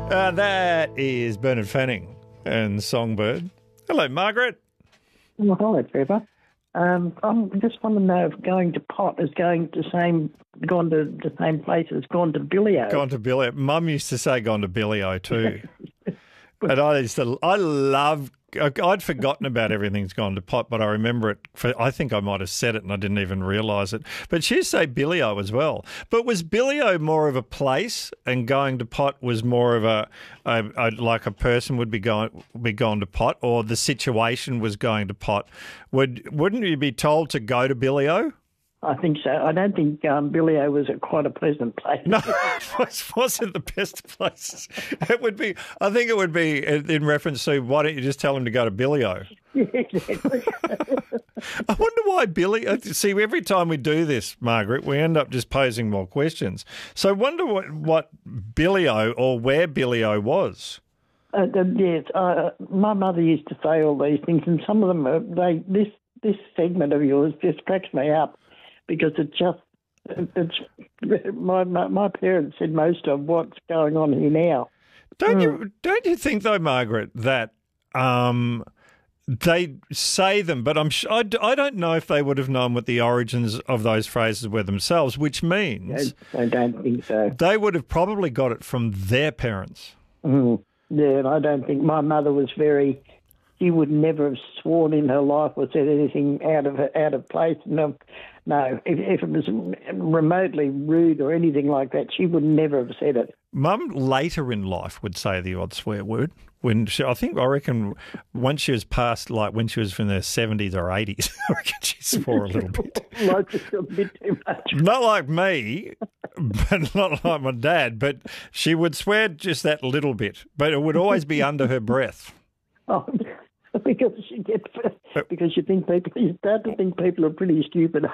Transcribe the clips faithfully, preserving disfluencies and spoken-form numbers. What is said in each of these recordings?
Uh, that is Bernard Fanning and Songbird. Hello, Margaret. Well, hello, Trevor. Um, I just want to know if going to pot is going to same, gone to the same place as gone to Billy-O. Gone to Billy. Mum used to say gone to Billy-O too. And I used to, I love, I'd forgotten about Everything's Gone to Pot, but I remember it. For, I think I might have said it and I didn't even realise it. But she used to say Billy-O as well. But was Billy-O more of a place and going to pot was more of a, a, a like a person would be going be gone to pot, or the situation was going to pot? Would, wouldn't you be told to go to Billy-O? I think so. I don't think um, Billy-O was a, quite a pleasant place. No, it wasn't the best place. It would be, I think it would be in reference to, why don't you just tell him to go to Billy-O? Yeah, exactly. I wonder why Billy, see, every time we do this, Margaret, we end up just posing more questions. So I wonder what, what Billy-O or where Billy-O was. Uh, yes, uh, my mother used to say all these things, and some of them, are, they this this segment of yours just cracks me up. Because it just, it's, my, my my parents said most of what's going on here now. Don't mm. you don't you think though, Margaret, that um, they say them, but I'm I, I don't know if they would have known what the origins of those phrases were themselves, which means I, I don't think so. They would have probably got it from their parents. Mm. Yeah, and I don't think my mother was very. She would never have sworn in her life or said anything out of out of place. No, no. If, if it was remotely rude or anything like that, she would never have said it. Mum later in life would say the odd swear word. When she, I think, I reckon, once she was past, like when she was in her seventies or eighties, I reckon she swore a little bit. Like a bit too much. Not like me, but not like my dad. But she would swear just that little bit, but it would always be under her breath. Oh, because you get because you think people you start to think people are pretty stupid.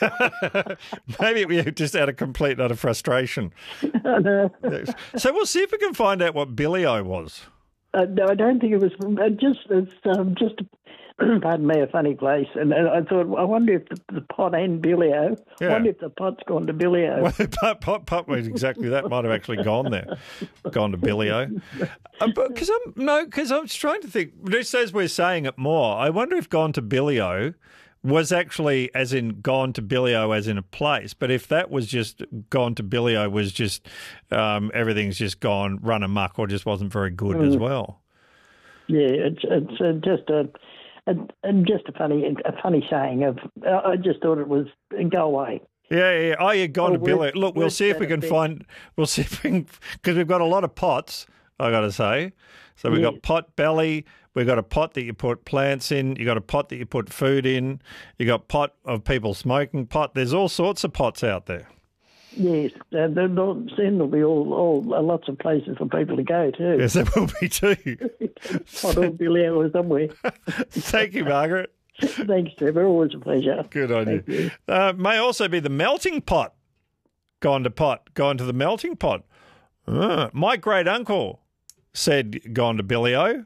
Maybe we just out of complete utter frustration. I know. So we'll see if we can find out what Billy-O was. Uh, no, I don't think it was. Uh, just it's um, just pardon me, a funny place. And, and I thought, I wonder if the, the pot and Billy-O. Yeah. I wonder if the pot's gone to Billy-O. Well, pot, pot, pot was exactly that. Might have actually gone there, gone to Billy-O. Because um, I'm no, because I'm just trying to think. Just as we're saying it more, I wonder if gone to Billy-O was actually as in gone to Billy-O as in a place. But if that was just gone to Billy-O was just um, everything's just gone run amok or just wasn't very good mm. as well. Yeah, it's it's uh, just a. And, and just a funny, a funny saying of, I just thought it was go away. Yeah, yeah. Oh, you've gone well, to Billy. Look, we'll see if we can find. We'll see if we can, because we've got a lot of pots. I got to say, so we've yeah. got pot belly. We've got a pot that you put plants in. You got a pot that you put food in. You got pot of people smoking pot. There's all sorts of pots out there. Yes, uh, there will soon there'll be all, all uh, lots of places for people to go too. Yes, there will be too. Pot or Billy-O or somewhere. Thank you, Margaret. Thanks, Trevor. Always a pleasure. Good on Thank you. you. Uh, may also be the melting pot. Gone to pot. Gone to the melting pot. Uh, my great uncle said gone to Billy-O.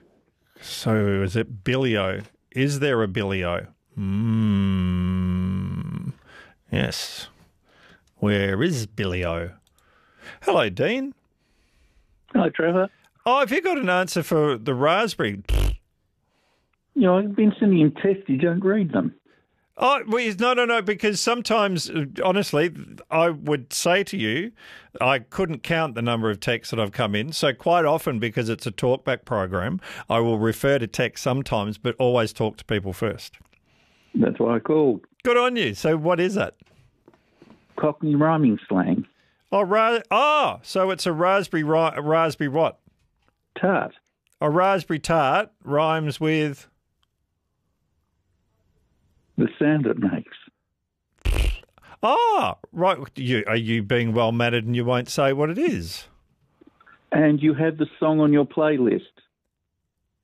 So is it Billy-O? Is there a Billy-O? Mm, yes. Where is Billy-O? Hello, Dean. Hello, Trevor. Oh, have you got an answer for the raspberry? You know, I've been sending him tests. You don't read them. Oh, well, no, no, no, because sometimes, honestly, I would say to you, I couldn't count the number of texts that I've come in. So quite often, because it's a talkback program, I will refer to text sometimes, but always talk to people first. That's why I called. Good on you. So what is that? Cockney rhyming slang. Oh, ra- oh, so it's a raspberry, ri- raspberry what? Tart. A raspberry tart rhymes with? The sound it makes. Ah, right. You, are you being well-mannered and you won't say what it is? And you have the song on your playlist.